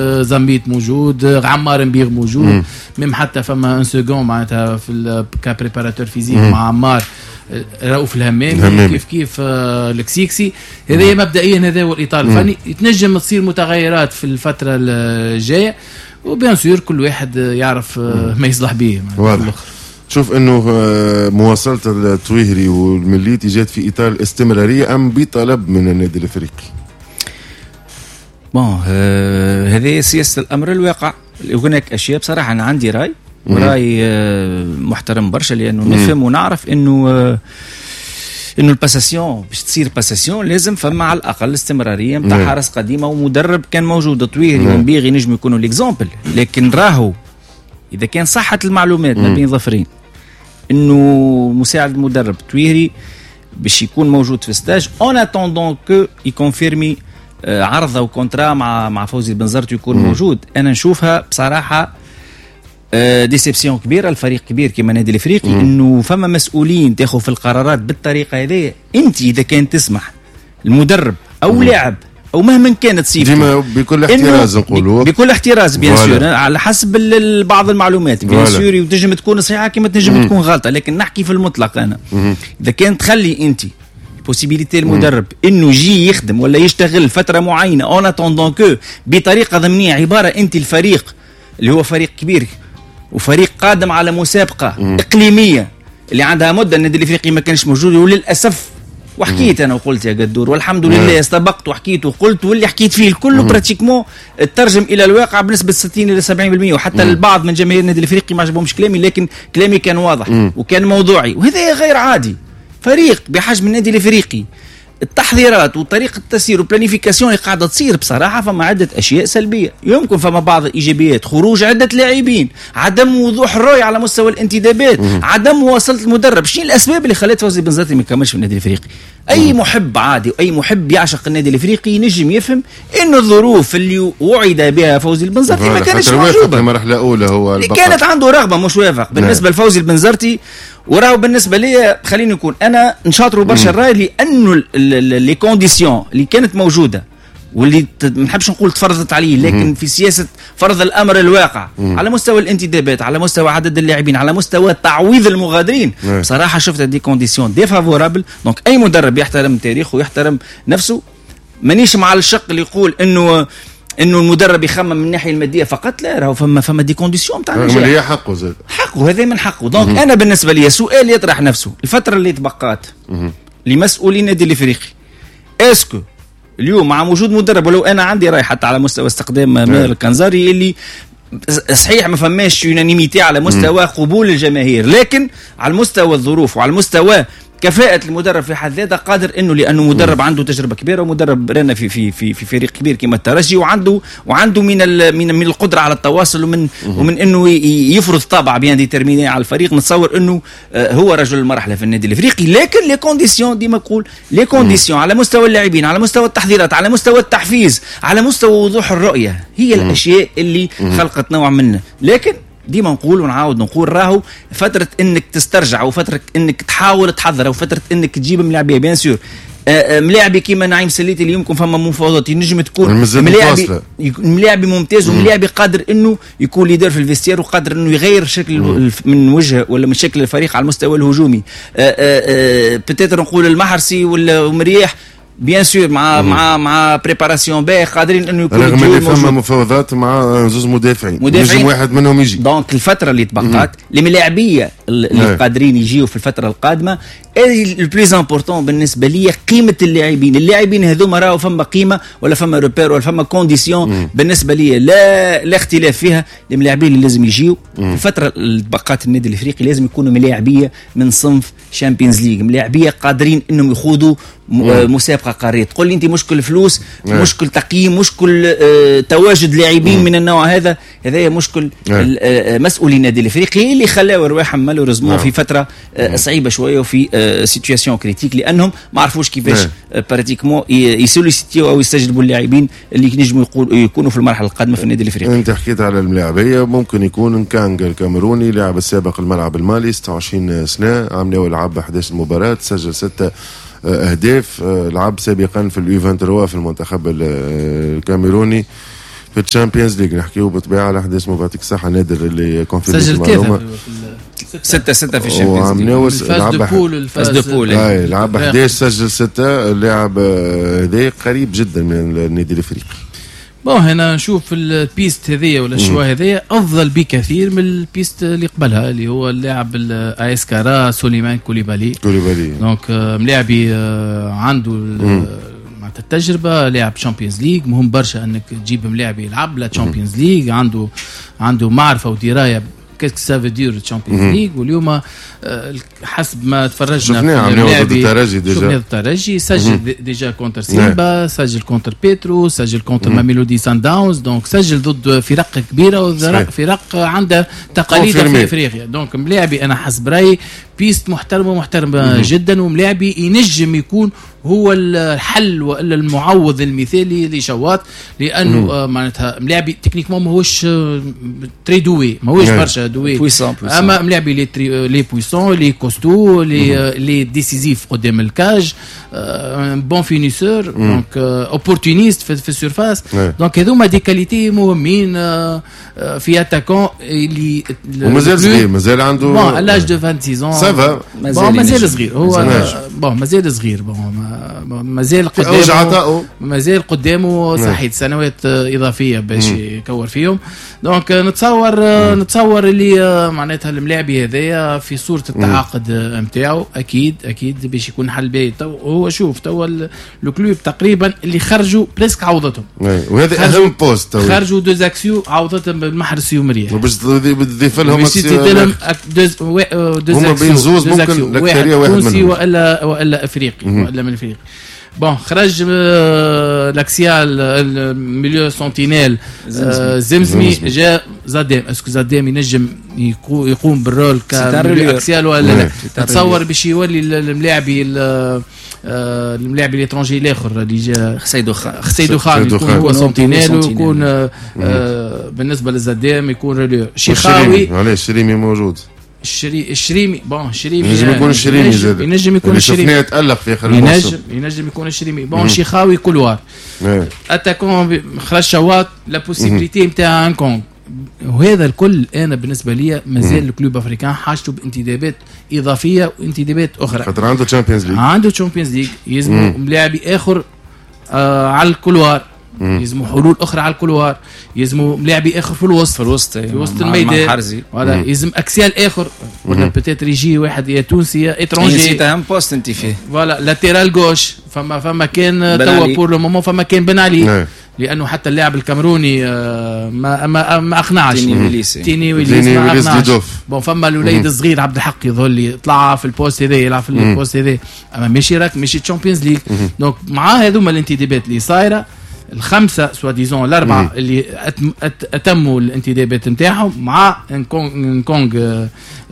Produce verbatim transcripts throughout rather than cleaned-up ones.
زامبيت موجود، عمار مبيغ موجود، ميم حتى فما ان سكون معناتها في كبريباراتور فيزيك مع عمار رؤوف الهمامي كيف كيف الكسيكسي. هذا مبدئيا هذا هو الاطار الفني. يتنجم تصير متغيرات في الفتره الجايه، وبيان سور كل واحد يعرف ما يصلح به. تشوف انه مواصله التويهري والمليتي جات في اطار الاستمراريه ام بطلب من النادي الافريقي؟ بون آه هذه سياسه الامر الواقع. هناك اشياء بصراحه انا عندي راي راي آه محترم برشا، لانه نفهم ونعرف انه آه انه الباساسيون باش تصير باساسيون لازم فما على الاقل استمراريه نتاع حارس قديمه ومدرب كان موجود. طويري ومبيغي نجم يكونوا ليكزامبل، لكن راهو اذا كان صحه المعلومات ما بين ظفرين انه مساعد المدرب طويري باش يكون موجود في ستاج اون اتوندون كو يكونفيرمي عرضه وكونترا مع مع فوزي بنزرت يكون مم. موجود. انا نشوفها بصراحه ديسيبسيون كبيره. الفريق كبير كما النادي الافريقي انه فما مسؤولين تاخذ في القرارات بالطريقه هذه. انت اذا كان تسمح المدرب او مم. لاعب او مهما كانت صفته بكل احتراز نقولوا بكل احتراز بيان سور على حسب بعض المعلومات بيان سور وتنجم تكون صحيحه كما تنجم مم. تكون غلطه، لكن نحكي في المطلق. انا مم. اذا كان تخلي انت بوسيبيليتي المدرب انه يجي يخدم ولا يشتغل فتره معينه اون اتوندون كو بطريقه ضمنيه، عباره انت الفريق اللي هو فريق كبير وفريق قادم على مسابقه مم. اقليميه اللي عندها مده النادي الافريقي ما كانش موجود، وللاسف وحكيت انا وقلت يا قدور والحمد لله استبقت وحكيت وقلت، واللي حكيت فيه الكل براتيكمون ترجم الى الواقع بنسبه ستين الى سبعين بالمئة، وحتى البعض من جماهير النادي الافريقي ما عجبهمش كلامي، لكن كلامي كان واضح مم. وكان موضوعي، وهذا غير عادي. فريق بحجم النادي الافريقي التحضيرات وطريقه التسيير والبلانيفيكاسيون اللي قاعده تصير بصراحه فما عده اشياء سلبيه. يمكن فما بعض الايجابيات، خروج عده لاعبين، عدم وضوح الرؤيه على مستوى الانتدابات، عدم مواصله المدرب. شنو الاسباب اللي خلت فوزي بنزرتي ما يكملش في النادي الافريقي؟ اي محب عادي واي محب يعشق النادي الافريقي نجم يفهم انه الظروف اللي وعد بها فوزي البنزرتي ما كانتش موجوده. المرحله الاولى هو كانت عنده رغبه مش وافق بالنسبه لفوزي البنزرتي، وراهو بالنسبه لي خليني نكون انا نشاطروا برشا الراي لانه لي كونديسيون اللي كانت موجوده واللي ما نحبش نقول تفرضت عليه، لكن مم. في سياسه فرض الامر الواقع مم. على مستوى الانتدابات، على مستوى عدد اللاعبين، على مستوى تعويض المغادرين مم. بصراحه شفت دي كونديسيون ديفافورابل. دونك اي مدرب يحترم تاريخه ويحترم نفسه، مانيش مع الشق اللي يقول انه انه المدرب يخمم من الناحيه الماديه فقط، لا راهو فما فما دي كونديسيون تاع النجاح، هي حقه زاد حقه، هذا من حقه. دونك انا بالنسبه لي سؤال يطرح نفسه الفتره اللي تبقات لمسؤولين النادي الافريقي، اسكو اليوم مع وجود مدرب، ولو انا عندي راي حتى على مستوى استخدام ماهر الكنزاري اللي صحيح ما فماش يونانيميتي على مستوى قبول الجماهير، لكن على مستوى الظروف وعلى مستوى كفاءة المدرب في حد ذاته قادر انه لانه مدرب مم. عنده تجربه كبيره ومدرب رانا في في في في فريق كبير كما الترجي، وعنده وعنده من من من القدره على التواصل ومن مم. ومن انه يفرض طابع بيان ديترميني على الفريق. نتصور انه هو رجل المرحله في النادي الافريقي، لكن لي كونديسيون ديما نقول لي كونديسيون على مستوى اللاعبين، على مستوى التحضيرات، على مستوى التحفيز، على مستوى وضوح الرؤيه، هي مم. الاشياء اللي مم. خلقت نوع منه. لكن ديما نقول ونعاود نقول راهو فترة انك تسترجع وفترة انك تحاول تحضر وفترة انك تجيب ملاعبيه بيان سور ملاعبي كيما نعيم سليتي اللي يمكن فما مفاوضات ينجم تكون ملاعبي ملاعبي ممتاز وملاعبي قادر انه يكون ليدر في الفيستير وقادر انه يغير شكل من وجه ولا من شكل الفريق على المستوى الهجومي. بتاتر نقول المحرسي ولا مرياح بيان سور مع مم. مع مع بريباراسيون باهي قادرين انه يكون رغم اللي فما مفاوضات مع زوج مدافعين نجم واحد منهم يجي. دونك الفتره اللي تبقات الملاعبيه اللي مم. قادرين يجيو في الفتره القادمه البليز امبورطون بالنسبه لي قيمه اللاعبين. اللاعبين هذوما راهو فما قيمه ولا فما روبير ولا فما كونديسيون بالنسبه لي لا لا اختلاف فيها. الملاعبين اللي لازم يجيو في الفتره اللي تبقات النادي الافريقي لازم يكونوا ملاعبيه من صنف شامبيونز ليج، ملاعبيه قادرين انهم يخوضوا مسابقه قاريه. تقول لي انت مشكل فلوس، مشكل تقييم، مشكل اه تواجد لاعبين من النوع هذا، هذا مشكل اه مسؤولي النادي الافريقي اللي خلاو رواحهم مالوريزمون في فتره اه صعيبه شويه وفي اه سيتوياسيون كريتيك، لانهم ما عرفوش كيفاش اه براتيكمون يسوليسيتيو او يستجلبوا اللاعبين اللي ينجموا يكونوا في المرحله القادمه في النادي الافريقي. انت حكيت على الملاعبيه، ممكن يكون نكانغ الكاميروني لاعب السابق الملعب المالي ستة وعشرين سنه، عام لعب أحد عشر مباراه، سجل ستة اهداف، لعب سابقا في اليو ثلاثة وعشرين في المنتخب الكاميروني. في الشامبيونز ليج نحكيو بالطبيعه على احداث مباراتك صح نادر اللي كونفيرم سجل ثلاثة ستة ستة في الشامبيونز ليج الفاز دو بول الفاز دو بول اي لعب احداش سجل ستة. اللاعب هذا قريب جدا من النادي الافريقي. بون هنا نشوف البيست هذيا ولا الشوا هذيا افضل بكثير من البيست اللي قبلها اللي هو اللاعب الايس كارا سليمان كوليبالي كوليبالي دونك ملاعبي عنده معناتها التجربه لاعب تشامبيونز ليج مهم برشا انك تجيب ملاعبي يلعب لا تشامبيونز ليج عنده عنده معرفه ودرايه كيف سافو دير تشامبيونز ليج. واليوم حسب ما تفرجنا شفناه عملوا ضد الترجي ديجا شفنا ضد الترجي سجل ديجا كونتر سيمبا سجل كونتر بيترو سجل كونتر ماميلودي سان داونز دونك سجل ضد فرق كبيره وفرق عندها تقاليد في افريقيا. دونك ملاعبي انا حسب رايي بيست محترمه محترمه جدا وملاعبي ينجم يكون هو الحل والا المعوض المثالي لشواط لانه معناتها ملاعبي تكنيكمون ماهوش تري دوي ماهوش برشا دوي اما ملاعبي لي تري لي بويسون لي كوستو لي لي ديسيزيف قدام الكاج بون فينيسور دونك اوبورتونيست في السيرفاس. دونك هذوما دي كاليتي مهمين في اتاكون اللي ومازال صغير مازال عنده بون الاج دو خمسة وعشرين سافا بون مازال صغير هو بون مازال صغير بون مازال قدامه مازال قدامه صحيح سنوات اضافيه باش يكور فيهم. دونك نتصور نتصور اللي معناتها الملاعبي هذايا في صوره التعاقد نتاعو اكيد اكيد باش يكون حل باهي. هو شوف توا لو كلوب تقريبا اللي خرجوا بريسك عوضتهم وهذا اهم بوست خرجوا دو زاكسيو عوضتهم بالمحر السيومريه وباش تضيف لهم هما بين زوز ممكن الاكثريه واحد منهم والا والا افريقي والا من افريقيا. بون خرج لاكسيال الميليو سنتينيل زمزمي جاء زادام اسكو زادام ينجم يقوم بالرول كاكسيال ولا لا تتصور باش يولي الملاعبي الملاعب الاترونجي الاخر اللي جا خسيدو خان خسيدو خان يكون هو سنتينيل ويكون بالنسبه للزادام يكون ريلو شيخاوي علاش الشريمي موجود الشري الشريمي بون الشريمي ينجم يكون الشريمي زاد ينجم يكون الشريمي شفناه تألق في اخر الموسم ينجم ينجم يكون الشريمي بون شيخاوي كولوار اتاكون خرج شواط لا بوسيبيليتي نتاع ان كونغ وهذا الكل انا بالنسبه لي مازال الكلوب افريكان حاجته بانتدابات اضافيه وانتدابات اخرى خاطر عنده تشامبيونز ليج عنده تشامبيونز ليج يلزم ملاعبي اخر آه على الكولوار يلزموا حلول اخرى على الكولوار يلزموا ملاعبي اخر في الوسط في الوسط في وسط الميدان ولا يلزم اكسيال اخر ولا بتاتر يجي واحد يا تونسي يا اترونجي نسيت اهم بوست انت فيه فوالا لاتيرال غوش فما فما كان توا بور لو مومون فما كان بن علي لانه حتى اللاعب الكاميروني ما ما ما اقنعش تيني ويليس تيني ويليس ما اقنعش بون فما الوليد الصغير عبد الحق يظهر لي طلع في البوست هذا يلعب في البوست هذا اما ماشي راك ماشي تشامبيونز ليج. دونك مع هذوما الانتدابات اللي صايره الخمسه سوا ديزون الاربعه اللي اتموا الانتدابات نتاعهم مع ان كونغ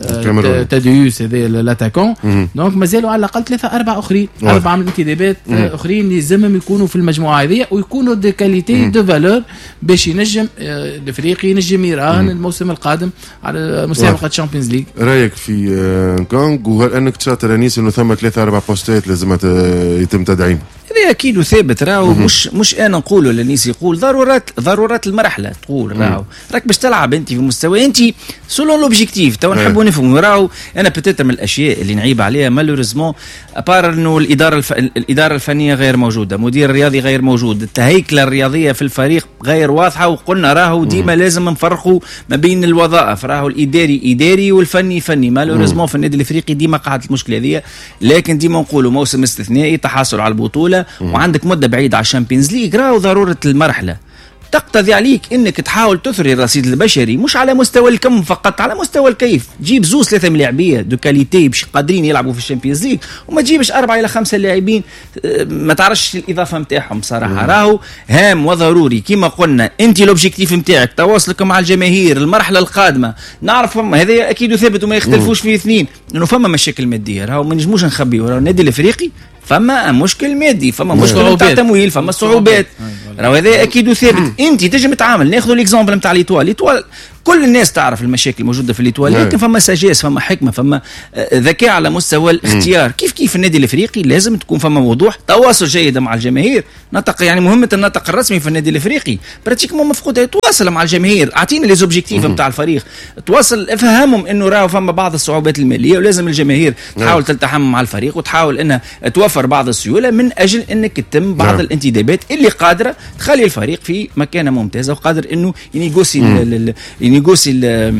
تاديوس هذا الاتاكون. دونك مازالوا على الاقل ثلاثه اربعه اخرين اربعه من الانتدابات اخرين اللي لازمهم يكونوا في المجموعه هذه ويكونوا دي كاليتي دو فالور باش ينجم الافريقي ينجم يراهن الموسم القادم على مسابقه تشامبيونز ليج. رايك في كونغ وهل انك تشاطر انيس انه ثم ثلاثه اربع بوستات لازم يتم تدعيمها؟ هذا اكيد وثابت راهو مش مش انا نقوله للناس يقول ضرورات ضرورات المرحله تقول راهو راك باش تلعب انت في مستوى انت سولون لوبجيكتيف تو نحبوا نفهموا راهو انا بتاتر من الاشياء اللي نعيب عليها مالوريزمون ابار انه الاداره الف... الاداره الفنيه غير موجوده مدير الرياضي غير موجود التهيكله الرياضيه في الفريق غير واضحه وقلنا راهو ديما لازم نفرقوا ما بين الوظائف راهو الاداري اداري والفني فني مالوريزمون في النادي الافريقي ديما قاعده المشكله هذه لكن ديما نقولوا موسم استثنائي تحصل على البطوله وعندك مده بعيده على الشامبيونز ليج راهو ضروره المرحله تقتضي عليك انك تحاول تثري الرصيد البشري مش على مستوى الكم فقط على مستوى الكيف تجيب زوز ثلاثه ملاعبيه دو كاليتي باش قادرين يلعبوا في الشامبيونز ليج وما تجيبش اربعه الى خمسه لاعبين ما تعرفش الاضافه نتاعهم صراحه راهو هام وضروري كما قلنا انت لوبجيكتيف نتاعك تواصلك مع الجماهير المرحله القادمه نعرف فما هذا اكيد ثابت وما يختلفوش فيه اثنين انه فما مشاكل ماديه راهو ما نجموش نخبيو راهو النادي الافريقي فما مشكل مادي فما مشكل نتاع تمويل فما صعوبات راهو هذا اكيد ثابت انت تنجم تعامل ناخذ ليكزامبل نتاع ليتوال ليتوال كل الناس تعرف المشاكل الموجوده في الإيطوال، لكن فما ساجيس، فما حكمه، فما ذكاء على مستوى الاختيار. كيف كيف النادي الافريقي لازم تكون فما وضوح، تواصل جيد مع الجماهير، نطق يعني مهمه النطق الرسمي في النادي الافريقي براتيكمون مفقوده. تواصل مع الجماهير، اعطيني لي زوبجيكتيف نتاع الفريق، تواصل افهمهم انه راهو فما بعض الصعوبات الماليه ولازم الجماهير تحاول تلتحم مع الفريق وتحاول انها توفر بعض السيوله من اجل انك تتم بعض نعم. الانتدابات اللي قادره تخلي الفريق في مكانه ممتازه وقادر انه ينيغوسي ينيغوسي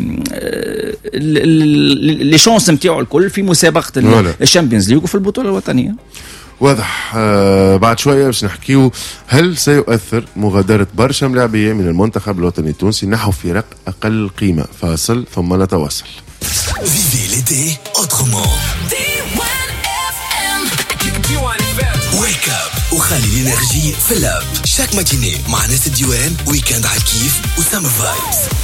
لي شانس نتاعو الكل في مسابقه الشامبيونز ليج وفي البطوله الوطنيه. واضح. آه بعد شويه باش نحكيو هل سيؤثر مغادره برشا ملاعبيه من المنتخب الوطني التونسي نحو فرق اقل قيمه. فاصل ثم نتواصل. Vivez l'été autrement. Wake up وخلي الانرجي في اللاب. شاك ماتيني مع ناس الديوان، ويكاند على الكيف وسامر فايبس.